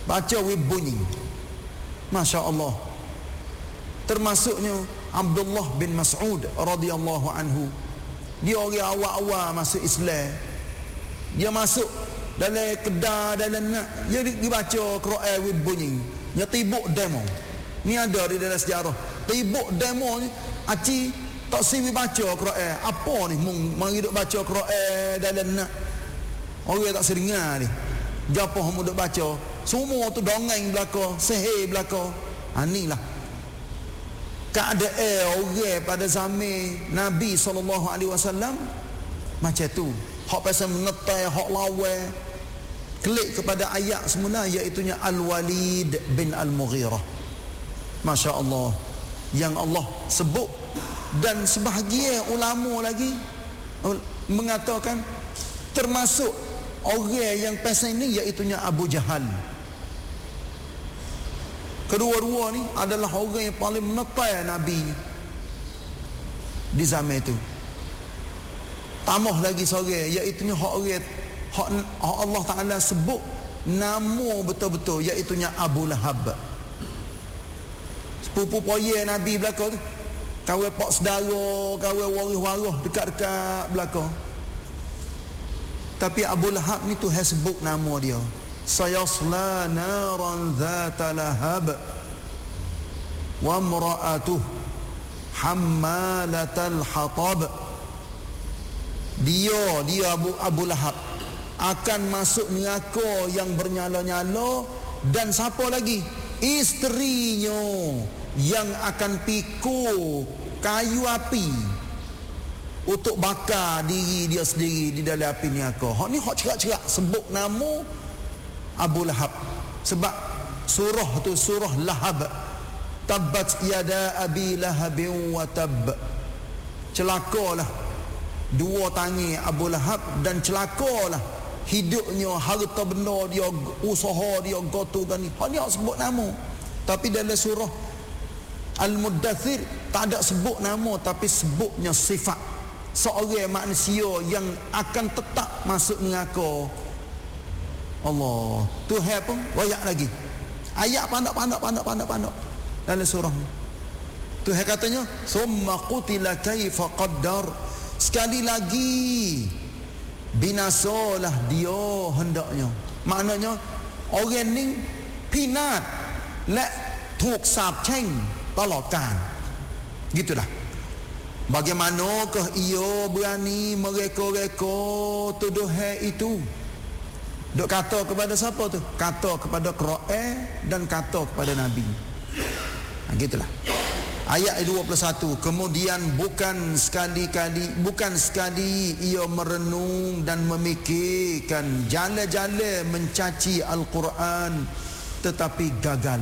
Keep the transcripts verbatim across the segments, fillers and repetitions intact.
baca wib bunyi. Masya Allah. Termasuknya Abdullah bin Mas'ud radhiyallahu anhu. Dia orang awal-awal masuk Islam. Dia masuk dalam kedai, dalam nak, dia dibaca Quran wib bunyi. Dia tibuk demo. Ni ada di dalam sejarah. Tibuk demo ni, aci tak siwi baca Quran. Apa ni mung mari duk baca Quran dalam nak. Orang tak seringar ni. Gapo hang duk baca? Semua tu dongeng belaka, sihir belaka. Ha inilah keadaan orang pada zaman Nabi sallallahu alaihi wasallam macam tu. Hak pasal mengetai, hak lawan. Klik kepada ayat semula iaitu Al-Walid bin Al-Mughirah. Masya Allah. Yang Allah sebut. Dan sebahagian ulama lagi mengatakan termasuk orang yang pasal ini iaitu Abu Jahal. Kedua-dua ni adalah orang yang paling menetai Nabi di zaman itu. Tambah lagi seorang iaitu hak orang hak Allah Taala sebut nama betul-betul iaitu Abu Lahab. Sepupu poye Nabi belaka tu. Kawan pak saudara, kawan waris-waris dekat-dekat belaka. Tapi Abu Lahab ni Tuhan sebut nama dia. Sayasla naran dhata lahab wa imra'atuh hammalatal hatab. Dia, dia Abu, Abu Lahab akan masuk neraka yang bernyala-nyala. Dan siapa lagi? Isterinya yang akan pikul kayu api untuk bakar diri dia sendiri di dalam api neraka. Hak ni hak cerak-cerak sebut nama Abu Lahab. Sebab surah tu surah Lahab. Tabbat yada abi lahabin wa tab. Celakalah dua tangan Abu Lahab dan celakalah hidupnya, harta benda dia, usaha dia, gotogan ni. Hak ni hak sebut nama. Tapi dalam surah Al-Muddathir tak ada sebut nama, tapi sebutnya sifat seorang manusia yang akan tetap masuk neraka. Allah. Tuhan pun royak lagi. Ayat pandak-pandak pandak-pandak pandak dalam surah ni. Tuhan katanya, "Summa qutila kaifa qaddar." Sekali lagi binasalah dia hendaknya. Maknanya orang ni pinat lek tuk sap ceng tolakan. Gitulah. Bagaimanakah ia berani mereka-reka tuduhan itu? Duk kata kepada siapa tu? Kata kepada Quran dan kata kepada Nabi. Ha, gitulah. Ayat dua puluh satu. Kemudian bukan sekali-kali, bukan sekali ia merenung dan memikirkan jala-jala mencaci Al-Quran, tetapi gagal.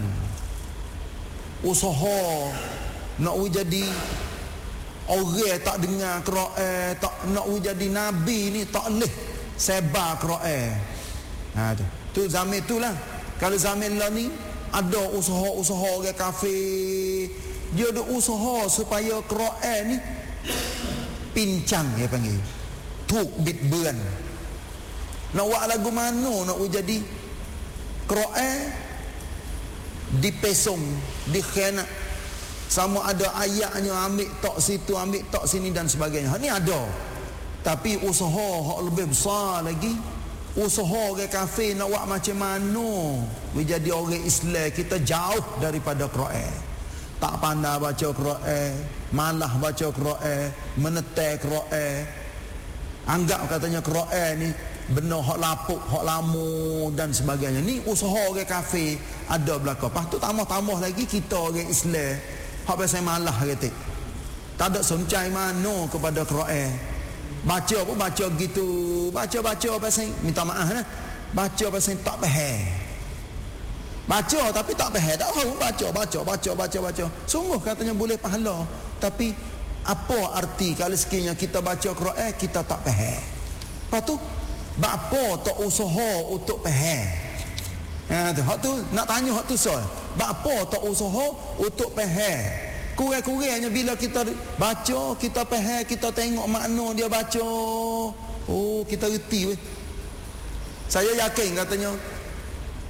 Usaha nak jadi orang tak dengar Quran, tak nak jadi Nabi ni tak leh sebar Quran. Ha tu. Tu zaman itulah. Kalau zaman lah ni ada usaha-usaha orang kafir, dia ada usaha supaya Quran ni pincang dia panggil. Tuk bit beran. Nak buat lagu mana nak jadi Quran dipesong, dikhianat. Sama ada ayatnya ambil tok situ, ambil tok sini dan sebagainya. Ni ada. Tapi usaha hak lebih besar lagi, usaha orang kafir nak buat macam mana menjadi orang Islam kita jauh daripada Quran. Tak pandai baca Quran, malah baca Quran, menetek Quran. Anggap katanya Quran ni benda hak lapuk, hak lama dan sebagainya. Ni usaha orang kafir ada belaka. Lepas tu tambah-tambah lagi kita orang Islam hak pasal malah kata. Tak ada soncai mana kepada Quran. Baca pun baca gitu, baca-baca pasal minta maaf lah. Baca pasal tak faham. Baca tapi tak faham. Tak tahu baca, baca, baca, baca, baca. Sungguh katanya boleh pahala. Tapi apa arti kalau sekiranya kita baca Quran kita tak faham? Lepas tu apa tak usaha untuk faham? Ha tu, hak tu nak tanya hak tu soal. Apa tak usaha untuk faham? Kurang-kurangnya bila kita baca, kita faham, kita tengok makna dia baca. Oh, kita reti weh. Saya yakin katanya